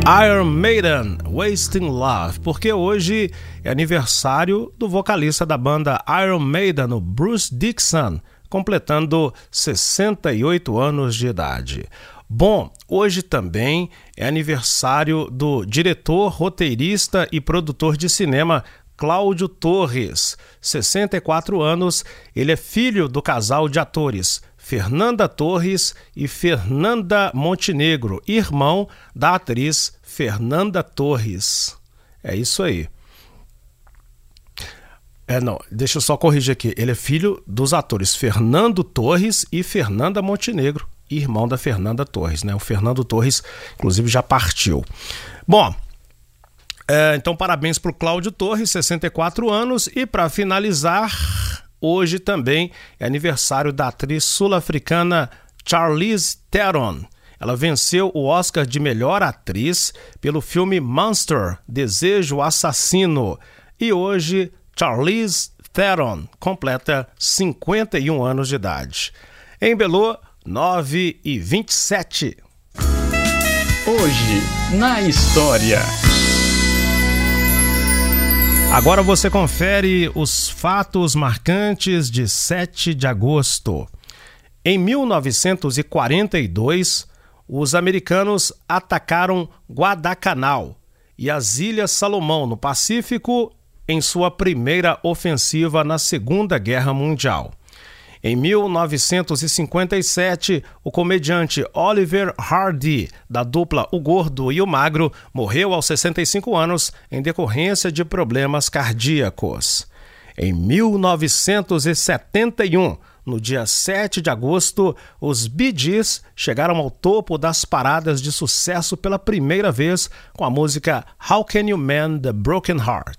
Iron Maiden, Wasting Love, porque hoje é aniversário do vocalista da banda Iron Maiden, o Bruce Dickinson, completando 68 anos de idade. Bom, hoje também é aniversário do diretor, roteirista e produtor de cinema Cláudio Torres, 64 anos. Ele é filho do casal de atores Fernanda Torres e Fernanda Montenegro, irmão da atriz Fernanda Torres. É isso aí. Deixa eu só corrigir aqui. Ele é filho dos atores Fernando Torres e Fernanda Montenegro, irmão da Fernanda Torres, né? O Fernando Torres, inclusive, já partiu. Bom, então parabéns para o Cláudio Torres, 64 anos. E para finalizar, hoje também é aniversário da atriz sul-africana Charlize Theron. Ela venceu o Oscar de melhor atriz pelo filme Monster, Desejo Assassino. E hoje, Charlize Theron completa 51 anos de idade. Em Belo, 9h27. Hoje, na história. Agora você confere os fatos marcantes de 7 de agosto. Em 1942, os americanos atacaram Guadalcanal e as Ilhas Salomão, no Pacífico, em sua primeira ofensiva na Segunda Guerra Mundial. Em 1957, o comediante Oliver Hardy, da dupla O Gordo e o Magro, morreu aos 65 anos em decorrência de problemas cardíacos. Em 1971, no dia 7 de agosto, os Bee Gees chegaram ao topo das paradas de sucesso pela primeira vez com a música How Can You Mend the Broken Heart?